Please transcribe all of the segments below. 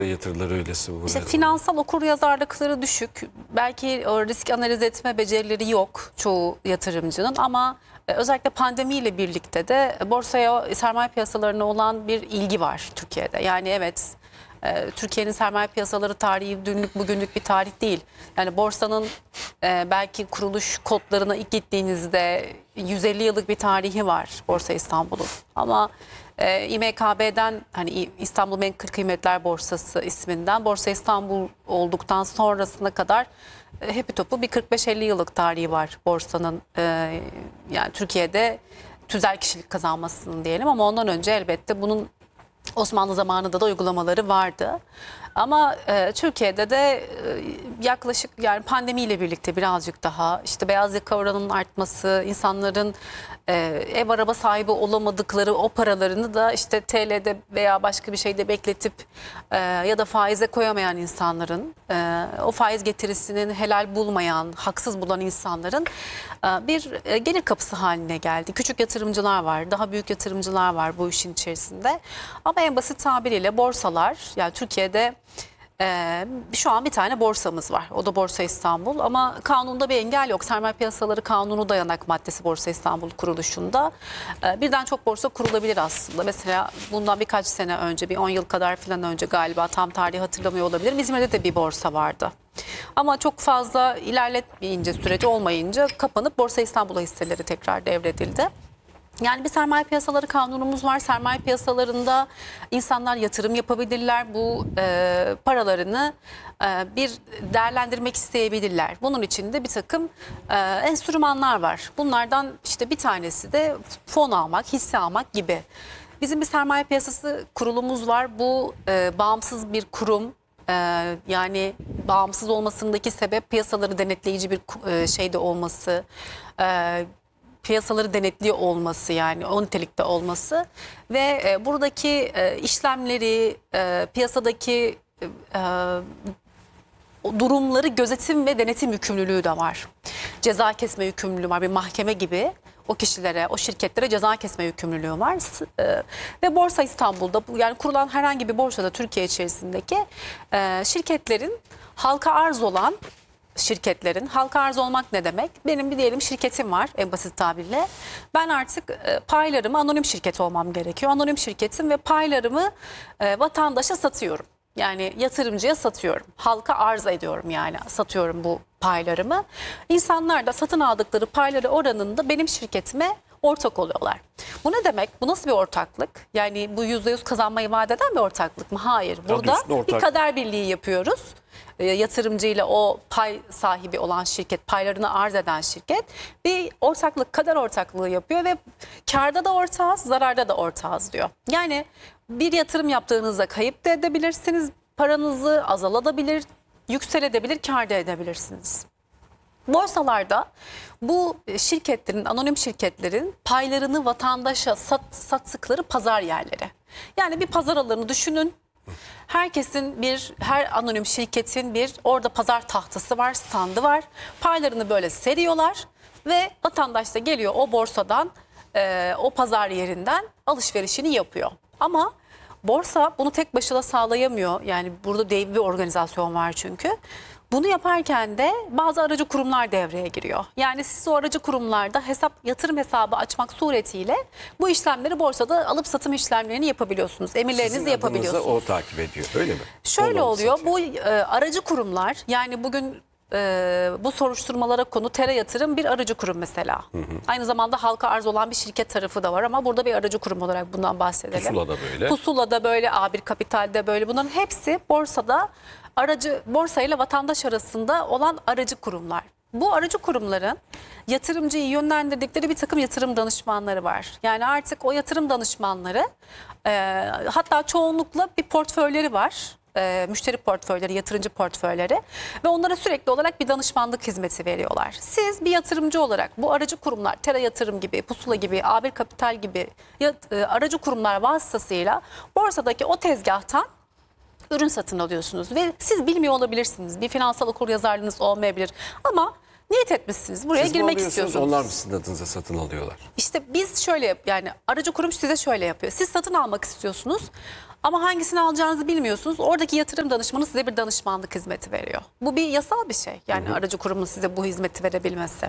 yatırıları öylesi bu. İşte finansal okuryazarlıkları düşük. Belki o risk analiz etme becerileri yok çoğu yatırımcının ama özellikle pandemiyle birlikte de borsaya, sermaye piyasalarına olan bir ilgi var Türkiye'de. Yani evet, Türkiye'nin sermaye piyasaları tarihi dünlük bugünlük bir tarih değil. Yani borsanın belki kuruluş kodlarına ilk gittiğinizde 150 yıllık bir tarihi var Borsa İstanbul'un. Ama İMKB'den, hani İstanbul Menkul Kıymetler Borsası isminden Borsa İstanbul olduktan sonrasına kadar hepi topu bir 45-50 yıllık tarihi var borsanın, yani Türkiye'de tüzel kişilik kazanmasının diyelim, ama ondan önce elbette bunun Osmanlı zamanında da uygulamaları vardı. Ama Türkiye'de de yaklaşık, yani pandemiyle birlikte birazcık daha işte beyaz yaka oranının artması, insanların ev araba sahibi olamadıkları o paralarını da işte TL'de veya başka bir şeyde bekletip ya da faize koyamayan insanların, o faiz getirisinin helal bulmayan, haksız bulan insanların bir gelir kapısı haline geldi. Küçük yatırımcılar var, daha büyük yatırımcılar var bu işin içerisinde. Ama en basit tabiriyle borsalar, yani Türkiye'de şu an bir tane borsamız var. O da Borsa İstanbul, ama kanunda bir engel yok. Sermaye Piyasaları Kanunu dayanak maddesi Borsa İstanbul kuruluşunda. Birden çok borsa kurulabilir aslında. Mesela bundan birkaç sene önce, bir 10 yıl kadar falan önce galiba, tam tarihi hatırlamıyor olabilirim, İzmir'de de bir borsa vardı. Ama çok fazla ilerletmeyince, süreci olmayınca kapanıp Borsa İstanbul'a hisseleri tekrar devredildi. Yani bir sermaye piyasaları kanunumuz var. Sermaye piyasalarında insanlar yatırım yapabilirler. Bu paralarını bir değerlendirmek isteyebilirler. Bunun için de bir takım enstrümanlar var. Bunlardan işte bir tanesi de fon almak, hisse almak gibi. Bizim bir sermaye piyasası kurulumuz var. Bu bağımsız bir kurum. Yani bağımsız olmasındaki sebep piyasaları denetleyici bir şeyde olması, piyasaları denetliyor olması, yani o nitelikte olması ve buradaki işlemleri, piyasadaki durumları gözetim ve denetim yükümlülüğü de var. Ceza kesme yükümlülüğü var, bir mahkeme gibi o kişilere, o şirketlere ceza kesme yükümlülüğü var. Ve Borsa İstanbul'da, yani kurulan herhangi bir borsada Türkiye içerisindeki şirketlerin halka arz olan şirketlerin, halka arz olmak ne demek? Benim bir diyelim şirketim var en basit tabirle. Ben artık paylarımı, anonim şirket olmam gerekiyor. Anonim şirketim ve paylarımı vatandaşa satıyorum. Yani yatırımcıya satıyorum. Halka arz ediyorum, yani satıyorum bu paylarımı. İnsanlar da satın aldıkları payları oranında benim şirketime ortak oluyorlar. Bu ne demek? Bu nasıl bir ortaklık? Yani bu %100 kazanmayı vaat eden bir ortaklık mı? Hayır. Burada bir kader birliği yapıyoruz. Yatırımcıyla o pay sahibi olan şirket, paylarını arz eden şirket bir ortaklık, kader ortaklığı yapıyor ve kârda da ortağız, zararda da ortağız diyor. Yani bir yatırım yaptığınızda kayıp da edebilirsiniz, paranızı azalabilir, yükselebilir, kâr da edebilirsiniz. Borsalarda bu şirketlerin, anonim şirketlerin paylarını vatandaşa sattıkları pazar yerleri. Yani bir pazar alanını düşünün. Herkesin her anonim şirketin bir orada pazar tahtası var, standı var. Paylarını böyle seriyorlar ve vatandaş da geliyor o borsadan, o pazar yerinden alışverişini yapıyor. Ama borsa bunu tek başına sağlayamıyor. Yani burada dev bir organizasyon var çünkü. Bunu yaparken de bazı aracı kurumlar devreye giriyor. Yani siz o aracı kurumlarda yatırım hesabı açmak suretiyle bu işlemleri, borsada alıp satım işlemlerini yapabiliyorsunuz. Emirlerinizi yapabiliyorsunuz. O takip ediyor, öyle mi? Şöyle oluyor, bu aracı kurumlar, yani bugün bu soruşturmalara konu Tera Yatırım bir aracı kurum mesela. Aynı zamanda halka arz olan bir şirket tarafı da var ama burada bir aracı kurum olarak bundan bahsedelim. Pusula'da böyle. Pusula'da böyle, A1 Kapital'de böyle. Bunların hepsi borsada borsayla vatandaş arasında olan aracı kurumlar. Bu aracı kurumların yatırımcıyı yönlendirdikleri bir takım yatırım danışmanları var. Yani artık o yatırım danışmanları hatta çoğunlukla bir portföyleri var. Müşteri portföyleri, yatırımcı portföyleri ve onlara sürekli olarak bir danışmanlık hizmeti veriyorlar. Siz bir yatırımcı olarak bu aracı kurumlar, Tera Yatırım gibi, Pusula gibi, A1 Kapital gibi aracı kurumlar vasıtasıyla borsadaki o tezgahtan ürün satın alıyorsunuz ve siz bilmiyor olabilirsiniz. Bir finansal okuryazarlığınız olmayabilir ama Niyet etmişsiniz. Buraya Siz mi girmek alıyorsunuz, istiyorsunuz. onlar mı sizin adınıza satın alıyorlar? İşte biz şöyle yani aracı kurum size şöyle yapıyor. Siz satın almak istiyorsunuz ama hangisini alacağınızı bilmiyorsunuz. Oradaki yatırım danışmanı size bir danışmanlık hizmeti veriyor. Bu bir yasal bir şey. Yani aracı kurumun size bu hizmeti verebilmesi.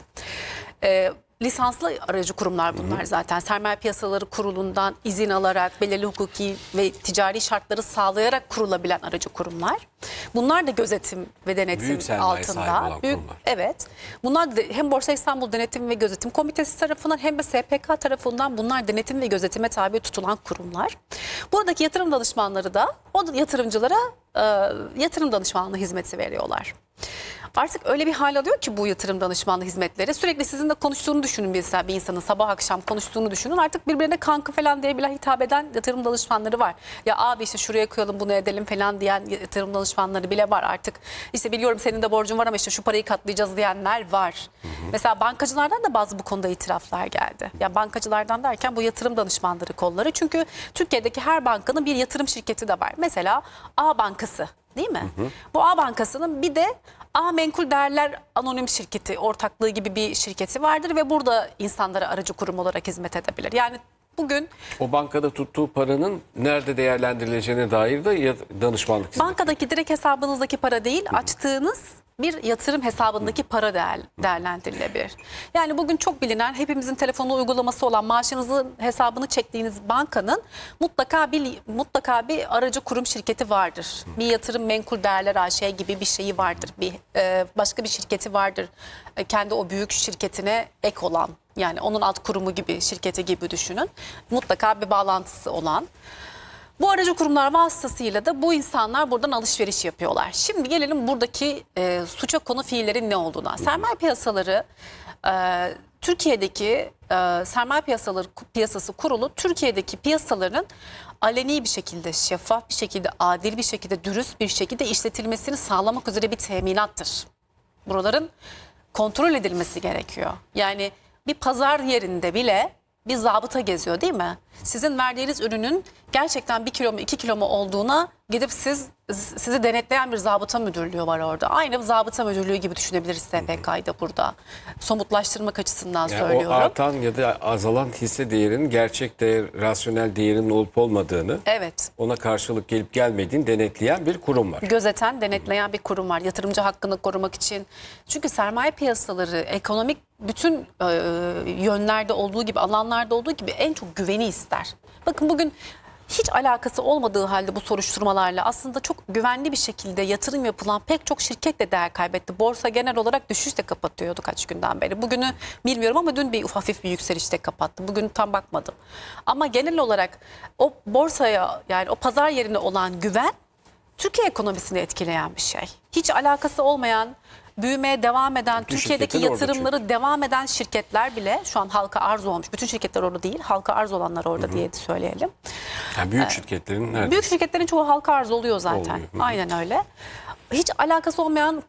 Lisanslı aracı kurumlar bunlar zaten. Sermaye Piyasaları Kurulu'ndan izin alarak belirli hukuki ve ticari şartları sağlayarak kurulabilen aracı kurumlar. Bunlar da gözetim ve denetim Büyük sermaye sahibi altında. olan kurumlar. Evet. Bunlar da hem Borsa İstanbul Denetim ve Gözetim Komitesi tarafından hem de SPK tarafından bunlar denetim ve gözetime tabi tutulan kurumlar. Buradaki yatırım danışmanları da o yatırımcılara yatırım danışmanlığı hizmeti veriyorlar. Artık öyle bir hal alıyor ki bu yatırım danışmanlığı hizmetleri. Sürekli sizinle konuştuğunu düşünün bir insanın sabah akşam konuştuğunu düşünün. Artık birbirine kanka falan diye bile hitap eden yatırım danışmanları var. Ya abi işte şuraya koyalım bunu edelim falan diyen yatırım danışmanları bile var artık. İşte biliyorum senin de borcun var ama işte şu parayı katlayacağız diyenler var. Mesela bankacılardan da bazı bu konuda itiraflar geldi. Ya bankacılardan derken bu yatırım danışmanları kolları. Çünkü Türkiye'deki her bankanın bir yatırım şirketi de var. Mesela A Bankası. Değil mi? Bu A Bankası'nın bir de A Menkul Değerler Anonim Şirketi ortaklığı gibi bir şirketi vardır ve burada insanlara aracı kurum olarak hizmet edebilir. Yani bugün O bankada tuttuğu paranın nerede değerlendirileceğine dair de danışmanlık hizmeti. bankadaki direkt hesabınızdaki para değil, açtığınız bir yatırım hesabındaki para değerlendirilebilir. Yani bugün çok bilinen hepimizin telefonu uygulaması olan maaşınızın hesabını çektiğiniz bankanın mutlaka bir aracı kurum şirketi vardır. Bir yatırım menkul değerler AŞ gibi bir şeyi vardır. Başka bir şirketi vardır. Kendi o büyük şirketine ek olan, yani onun alt kurumu gibi, şirketi gibi düşünün. Mutlaka bir bağlantısı olan. Bu aracı kurumlar vasıtasıyla da bu insanlar buradan alışveriş yapıyorlar. Şimdi gelelim buradaki suça konu fiillerin ne olduğuna. Sermaye piyasaları Türkiye'deki sermaye piyasası kurulu Türkiye'deki piyasaların aleni bir şekilde, şeffaf bir şekilde, adil bir şekilde, dürüst bir şekilde işletilmesini sağlamak üzere bir teminattır. Buraların kontrol edilmesi gerekiyor. Yani bir pazar yerinde bile bir zabıta geziyor değil mi? Sizin verdiğiniz ürünün gerçekten 1 kilo mu 2 kilo mu olduğuna gidip sizi denetleyen bir zabıta müdürlüğü var orada. Aynı zabıta müdürlüğü gibi düşünebiliriz SPK'yı da burada. Somutlaştırmak açısından Yani söylüyorum. o artan ya da azalan hisse değerinin gerçek değer, rasyonel değerinin olup olmadığını, Evet. ona karşılık gelip gelmediğini denetleyen bir kurum var. Gözeten, denetleyen bir kurum var. Yatırımcı hakkını korumak için. Çünkü sermaye piyasaları ekonomik bütün yönlerde olduğu gibi, alanlarda olduğu gibi en çok güveni ister. Bakın bugün hiç alakası olmadığı halde bu soruşturmalarla aslında çok güvenli bir şekilde yatırım yapılan pek çok şirket de değer kaybetti. Borsa genel olarak düşüşle kapatıyordu kaç günden beri. Bugünü bilmiyorum ama dün hafif bir yükselişte kapattı. Bugün tam bakmadım. Ama genel olarak o borsaya, yani o pazar yerine olan güven Türkiye ekonomisini etkileyen bir şey. Hiç alakası olmayan, büyümeye devam eden, Türkiye'deki şirketler orada yatırımları devam eden şirketler bile şu an halka arz olmuş. Bütün şirketler orada değil, halka arz olanlar orada diye söyleyelim. Yani büyük şirketlerin nerede? Büyük şirketlerin çoğu halka arz oluyor zaten. Oluyor. Aynen öyle. Hiç alakası olmayan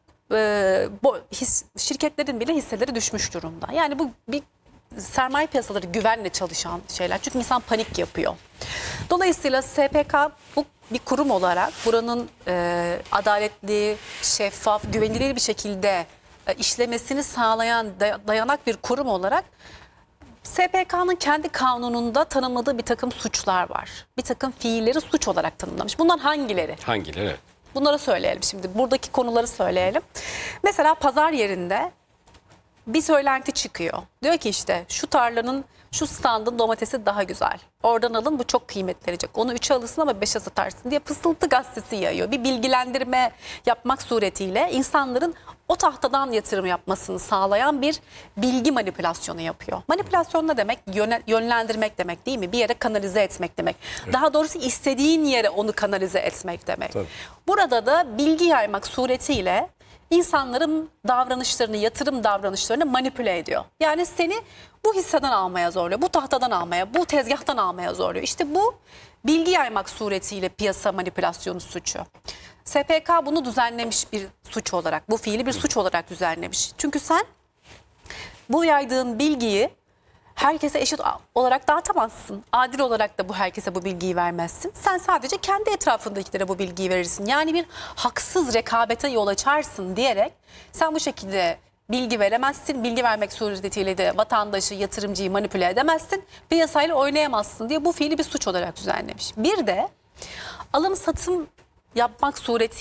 şirketlerin bile hisseleri düşmüş durumda. Yani bu bir sermaye piyasaları güvenle çalışan şeyler. Çünkü insan panik yapıyor. Dolayısıyla SPK bu bir kurum olarak buranın adaletli, şeffaf, güvenilir bir şekilde işlemesini sağlayan dayanak bir kurum olarak SPK'nın kendi kanununda tanımladığı bir takım suçlar var. Bir takım fiilleri suç olarak tanımlamış. Bunlar hangileri? Hangileri? Evet. Bunları söyleyelim şimdi. Buradaki konuları söyleyelim. Mesela pazar yerinde bir söylenti çıkıyor. Diyor ki işte şu tarlanın, şu standın domatesi daha güzel. Oradan alın, bu çok kıymet verecek. Onu 3'e alırsın ama 5'e satarsın diye Fısıltı Gazetesi yayıyor. Bir bilgilendirme yapmak suretiyle insanların o tahtadan yatırım yapmasını sağlayan bir bilgi manipülasyonu yapıyor. Manipülasyon ne demek? Yönlendirmek demek değil mi? Bir yere kanalize etmek demek. Evet. Daha doğrusu istediğin yere onu kanalize etmek demek. Tabii. Burada da bilgi yaymak suretiyle İnsanların davranışlarını, yatırım davranışlarını manipüle ediyor. Yani seni bu hisseden almaya zorluyor, bu tahtadan almaya, bu tezgahtan almaya zorluyor. İşte bu bilgi yaymak suretiyle piyasa manipülasyonu suçu. SPK bunu düzenlemiş bir suç olarak, bu fiili bir suç olarak düzenlemiş. Çünkü sen bu yaydığın bilgiyi herkese eşit olarak dağıtamazsın. Adil olarak da herkese bu bilgiyi vermezsin. Sen sadece kendi etrafındakilere bu bilgiyi verirsin. Yani bir haksız rekabete yol açarsın diyerek sen bu şekilde bilgi veremezsin. Bilgi vermek suretiyle de vatandaşı, yatırımcıyı manipüle edemezsin. Piyasayla oynayamazsın diye bu fiili bir suç olarak düzenlemiş. Bir de alım satım yapmak suretiyle